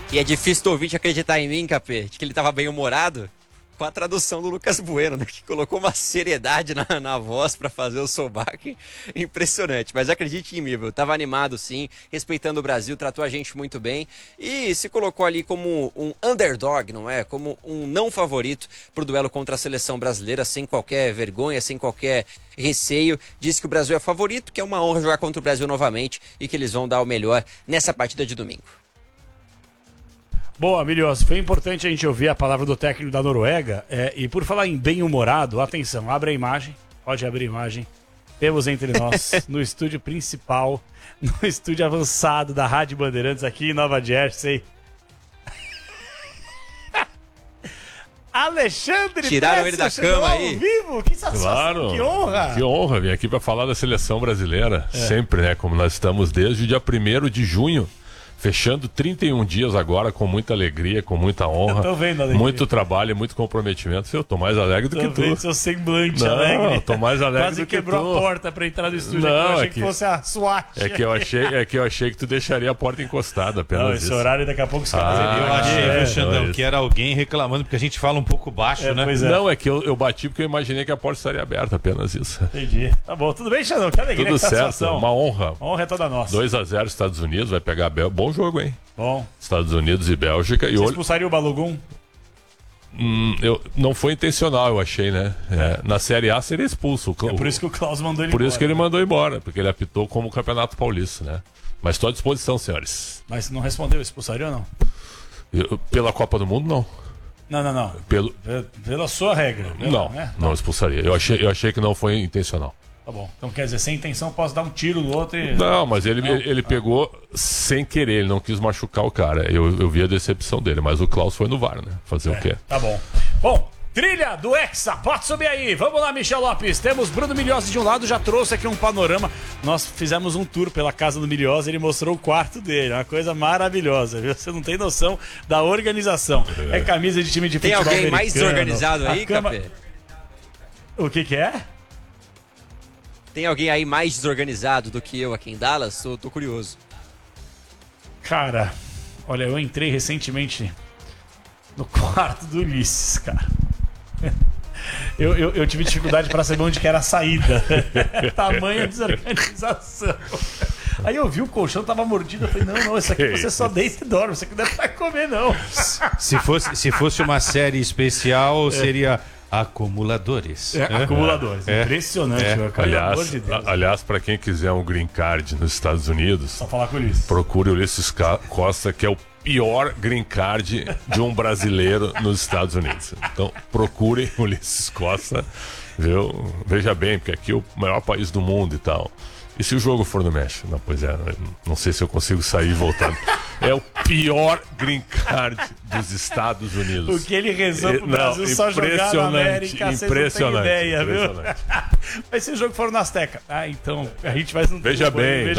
E é difícil o ouvinte acreditar em mim, Capê, de que ele tava bem humorado, com a tradução do Lucas Bueno, né? Que colocou uma seriedade na voz para fazer o sovaco impressionante. Mas acredite em mim, eu tava animado sim, respeitando o Brasil, tratou a gente muito bem e se colocou ali como um underdog, não é? Como um não favorito pro duelo contra a seleção brasileira, sem qualquer vergonha, sem qualquer receio. Disse que o Brasil é favorito, que é uma honra jogar contra o Brasil novamente e que eles vão dar o melhor nessa partida de domingo. Boa, Milhoso, foi importante a gente ouvir a palavra do técnico da Noruega. E por falar em bem-humorado, atenção, abre a imagem, pode abrir a imagem. Temos entre nós, no estúdio principal, no estúdio avançado da Rádio Bandeirantes aqui em Nova Jersey, Alexandre Tiraram ele da cama aí. Vivo, que satisfação, claro, que honra. Que honra, vim aqui para falar da seleção brasileira, sempre, né, como nós estamos desde o dia 1º de junho. Fechando 31 dias agora com muita alegria, com muita honra. Eu tô vendo a alegria. Muito trabalho, muito comprometimento. Eu tô mais alegre do que tu. Vendo seu semblante não, alegre. Eu tô mais alegre Quase do que tu. quebrou a porta pra entrar no estúdio. Não, eu achei que fosse a SWAT. É que eu achei que tu deixaria a porta encostada apenas. Não, esse isso. horário daqui a pouco você Eu achei, viu, Xandão, não, que era alguém reclamando, porque a gente fala um pouco baixo, né? Pois é. Não, é que eu bati porque eu imaginei que a porta estaria aberta, apenas isso. Entendi. Tá bom, tudo bem, Xandão? Que alegria, Tudo que certo, satisfação. uma honra. A honra é toda nossa. 2-0 Estados Unidos, vai pegar a Bélgica. Bom jogo, hein? Bom. Estados Unidos e Bélgica. Você expulsaria o Balogun? Não foi intencional, eu achei, né? Na Série A seria expulso. É por isso que o Klaus mandou ele Por embora. isso que ele mandou embora, porque ele apitou como o Campeonato Paulista, né? Mas estou à disposição, senhores. Mas não respondeu, expulsaria ou não? Pela Copa do Mundo, não. Não. Pela sua regra. Não expulsaria. Eu achei que não foi intencional. Tá bom. Então quer dizer, sem intenção posso dar um tiro no outro e... Não, mas ele pegou sem querer, ele não quis machucar o cara. Eu vi a decepção dele, mas o Klaus foi no VAR, né? Fazer o quê? Tá bom. Bom, trilha do Hexa, pode subir aí. Vamos lá, Michel Lopes. Temos Bruno Milhose de um lado, já trouxe aqui um panorama. Nós fizemos um tour pela casa do Milhose, ele mostrou o quarto dele. Uma coisa maravilhosa, viu? Você não tem noção da organização. É camisa de time de futebol americano. Tem alguém mais americano. desorganizado aí, Capê? O que é? Tem alguém aí mais desorganizado do que eu aqui em Dallas? Tô curioso. Cara, olha, eu entrei recentemente no quarto do Ulisses, cara. Eu tive dificuldade para saber onde que era a saída. Tamanha desorganização. Aí eu vi o colchão, tava mordido. Eu falei, não, isso aqui você só deita e dorme. Isso aqui não é pra comer, não. Se fosse uma série especial, seria... Acumuladores. Acumuladores. Impressionante, meu cara. Pelo amor de Deus. Aliás, para quem quiser um green card nos Estados Unidos, Só falar com o Ulisses. procure o Ulisses Costa, que é o pior green card de um brasileiro nos Estados Unidos. Então, procurem o Ulisses Costa, viu? Veja bem, porque aqui é o maior país do mundo e tal. E se o jogo for no México? Não, pois é, não sei se eu consigo sair voltando. É o pior green card dos Estados Unidos. O que ele rezou pro Brasil só jogar na América, vocês não têm ideia, viu? Mas se o jogo for no Azteca, então a gente vai... Veja bem,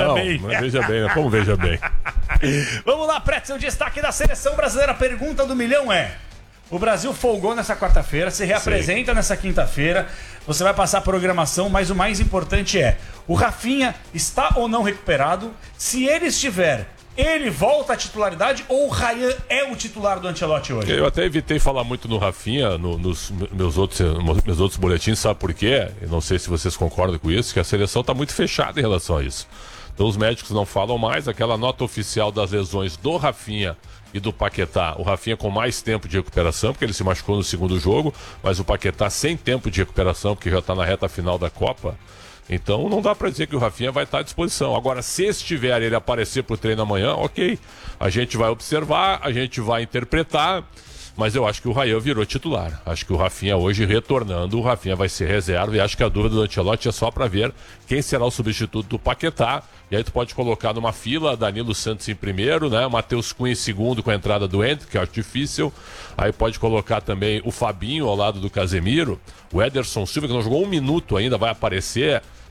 como veja bem. Vamos lá, Pretzel, destaque da seleção brasileira. A pergunta do milhão é... O Brasil folgou nessa quarta-feira, se reapresenta nessa quinta-feira, você vai passar a programação, mas o mais importante é, o Rafinha está ou não recuperado? Se ele estiver, ele volta à titularidade ou o Ryan é o titular do Ancelotti hoje? Eu até evitei falar muito no Rafinha nos meus outros boletins, sabe por quê? Eu não sei se vocês concordam com isso, que a seleção está muito fechada em relação a isso. Então os médicos não falam mais, aquela nota oficial das lesões do Rafinha e do Paquetá, o Rafinha com mais tempo de recuperação, porque ele se machucou no segundo jogo, mas o Paquetá sem tempo de recuperação, porque já está na reta final da Copa. Então não dá para dizer que o Rafinha vai estar à disposição. Agora, se estiver ele aparecer para o treino amanhã, ok, a gente vai observar, a gente vai interpretar, mas eu acho que o Ryan virou titular. Acho que o Rafinha hoje retornando, o Rafinha vai ser reserva, e acho que a dúvida do Ancelotti é só para ver quem será o substituto do Paquetá. E aí tu pode colocar numa fila Danilo Santos em primeiro, né? Matheus Cunha em segundo com a entrada do Hendrick, que é difícil. Aí pode colocar também o Fabinho ao lado do Casemiro. O Ederson Silva, que não jogou um minuto ainda, vai aparecer.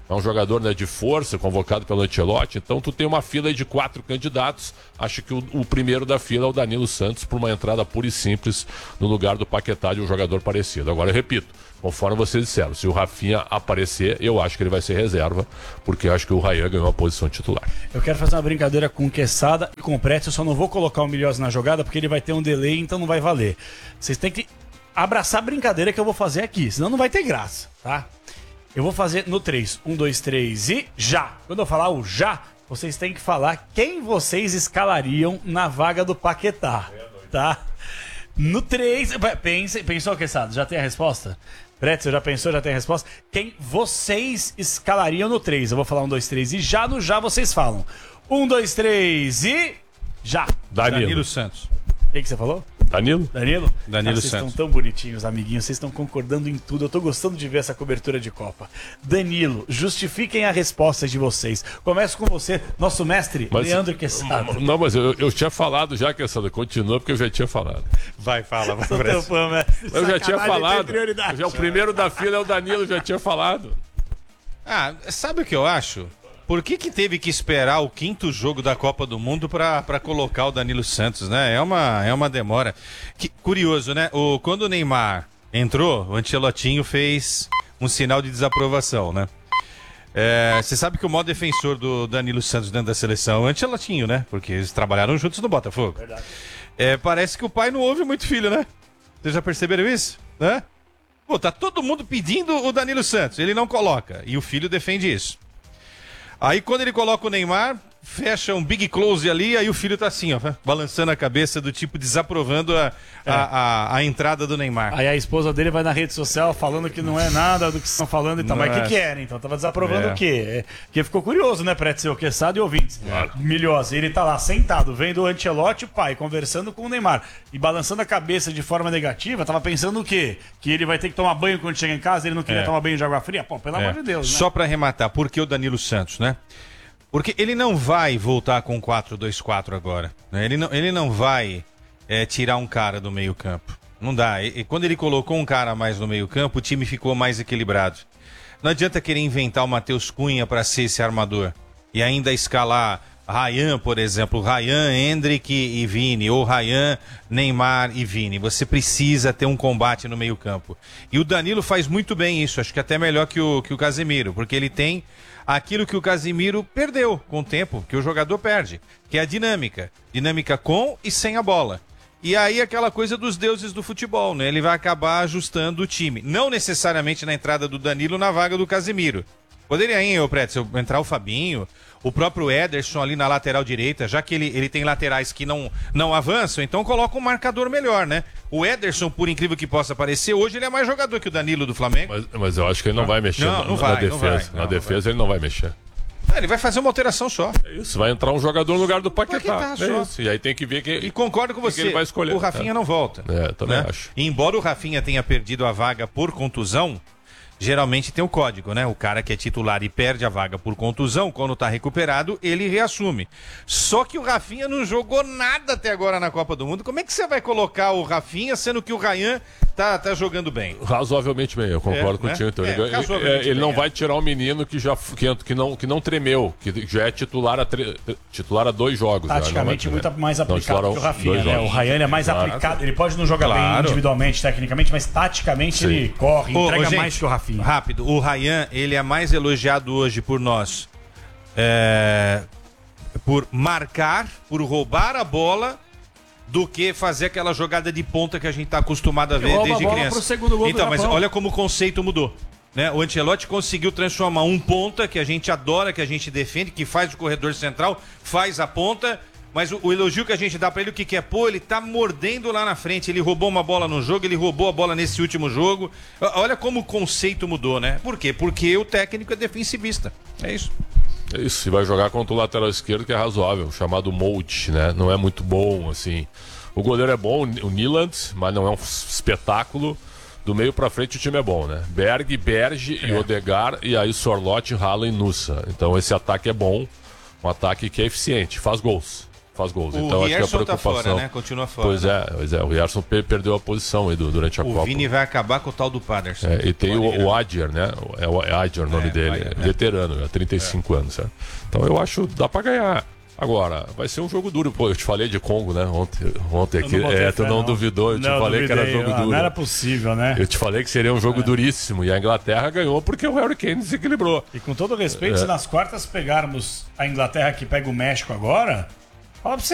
É um jogador, né, de força, convocado pelo Ancelotti. Então tu tem uma fila aí de 4 candidatos. Acho que o primeiro da fila é o Danilo Santos, por uma entrada pura e simples no lugar do Paquetá, de um jogador parecido. Agora eu repito, conforme vocês disseram, se o Rafinha aparecer, eu acho que ele vai ser reserva, porque eu acho que o Ryan ganhou a posição titular. Eu quero fazer uma brincadeira com o Quesada e com o Pretz. Eu só não vou colocar o Milhosa na jogada porque ele vai ter um delay, então não vai valer. Vocês têm que abraçar a brincadeira que eu vou fazer aqui, senão não vai ter graça, tá? Eu vou fazer no 3. 1, 2, 3 e já! Quando eu falar o já, vocês têm que falar quem vocês escalariam na vaga do Paquetá, tá? No 3... Pensou, Quesada? Já tem a resposta? Pretzel, já pensou? Já tem a resposta? Quem vocês escalariam no 3? Eu vou falar 1, 2, 3 e já no já vocês falam. 1, 2, 3 e... já! Danilo Santos. O que você falou? Danilo? Danilo? Danilo Vocês Santos. estão tão bonitinhos, amiguinhos. Vocês estão concordando em tudo. Eu tô gostando de ver essa cobertura de Copa. Danilo, justifiquem a resposta de vocês. Começo com você, nosso mestre, Leandro Quesada. Não, mas eu tinha falado já, Quesada. Continua, porque eu já tinha falado. Vai, fala, vai. Sou teu fã, mestre. Eu já tinha Sacanagem, falado. tem prioridade. Já o primeiro da fila é o Danilo, já tinha falado. Ah, sabe o que eu acho? Por que teve que esperar o 5º jogo da Copa do Mundo pra colocar o Danilo Santos, né? É uma demora. Curioso, né? Quando o Neymar entrou, o Ancelotinho fez um sinal de desaprovação, né? Você sabe que o maior defensor do Danilo Santos dentro da seleção é o Ancelotinho, né? Porque eles trabalharam juntos no Botafogo. Verdade. Parece que o pai não ouve muito filho, né? Vocês já perceberam isso? Né? Pô, tá todo mundo pedindo o Danilo Santos, ele não coloca. E o filho defende isso. Aí quando ele coloca o Neymar, fecha um big close ali, aí o filho tá assim, ó, balançando a cabeça do tipo, desaprovando a entrada do Neymar. Aí a esposa dele vai na rede social falando que não é nada do que estão falando e tal. Mas o que era, então? Tava desaprovando o quê? Porque ficou curioso, né, Pretzel, Quesada e ouvintes. Claro. Milhosa, ele tá lá sentado, vendo o Ancelotti, o pai, conversando com o Neymar e balançando a cabeça de forma negativa, tava pensando o quê? Que ele vai ter que tomar banho quando chega em casa, ele não queria tomar banho de água fria? Pô, pelo amor de Deus, né? Só pra arrematar, por que o Danilo Santos, né? Porque ele não vai voltar com 4-2-4 agora, né? Ele não vai tirar um cara do meio campo. Não dá. E quando ele colocou um cara a mais no meio campo, o time ficou mais equilibrado. Não adianta querer inventar o Matheus Cunha para ser esse armador. E ainda escalar Ryan, por exemplo. Ryan, Endrick e Vini. Ou Ryan, Neymar e Vini. Você precisa ter um combate no meio campo. E o Danilo faz muito bem isso. Acho que até melhor que o Casemiro. Porque ele tem aquilo que o Casemiro perdeu com o tempo, que o jogador perde, que é a dinâmica. Dinâmica com e sem a bola. E aí aquela coisa dos deuses do futebol, né? Ele vai acabar ajustando o time. Não necessariamente na entrada do Danilo na vaga do Casemiro. Poderia, hein, Pretzel, entrar o Fabinho, o próprio Ederson ali na lateral direita, já que ele tem laterais que não avançam, então coloca um marcador melhor, né? O Ederson, por incrível que possa parecer, hoje ele é mais jogador que o Danilo do Flamengo. Mas eu acho que ele não vai mexer na defesa. Na defesa ele não vai mexer. Ele vai fazer uma alteração só. É isso, vai entrar um jogador no lugar do Paquetá. Só. Isso. E aí tem que ver quem. E concordo com você, ele vai escolher. O Rafinha não volta. Também acho. E embora o Rafinha tenha perdido a vaga por contusão, geralmente tem o código, né? O cara que é titular e perde a vaga por contusão, quando tá recuperado, ele reassume. Só que o Rafinha não jogou nada até agora na Copa do Mundo. Como é que você vai colocar o Rafinha, sendo que o Ryan tá jogando bem? Razoavelmente bem, eu concordo contigo. Então, ele não vai tirar um menino que não tremeu, que já é titular a 2 jogos. Taticamente muito mais aplicado que o Rafinha, né? O Ryan é mais Exato. aplicado. Ele pode não jogar bem individualmente, tecnicamente, mas taticamente ele corre, entrega gente, mais que o Rafinha. Rápido, o Ryan, ele é mais elogiado hoje por nós por marcar, por roubar a bola, do que fazer aquela jogada de ponta que a gente tá acostumado a ver desde criança. Pro segundo gol então, do mas Japão. olha como o conceito mudou. Né? O Ancelotti conseguiu transformar um ponta que a gente adora, que a gente defende, que faz o corredor central, faz a ponta. Mas o elogio que a gente dá pra ele, o que é? Pô, ele tá mordendo lá na frente, ele roubou uma bola no jogo, ele roubou a bola nesse último jogo. Olha como o conceito mudou, né? Por quê? Porque o técnico é defensivista. É isso. É isso, e vai jogar contra o lateral esquerdo, que é razoável, chamado Molt, né? Não é muito bom, assim. O goleiro é bom, o Nyland, mas não é um espetáculo. Do meio pra frente o time é bom, né? Berg, Berge e Odegaard, e aí Sorloth, Haaland e Nusa. Então esse ataque é bom, um ataque que é eficiente, faz gols. faz gols. O Então acho que a Rierson tá preocupação... fora, né? Continua fora. Pois é. O Rierson perdeu a posição aí durante a O Copa. Vini vai acabar com o tal do Paderson. E tem o Adjer, né? É Adjer o nome dele. Adjer, veterano, 35 anos. Certo? Então eu acho que dá pra ganhar. Agora, vai ser um jogo duro. Pô, eu te falei de Congo, né? Ontem aqui. Tu não duvidou, eu te falei que era jogo duro. Não era possível, né? Eu te falei que seria um jogo duríssimo. E a Inglaterra ganhou porque o Harry Kane desequilibrou. E com todo respeito, se nas quartas pegarmos a Inglaterra que pega o México agora, fala pra você.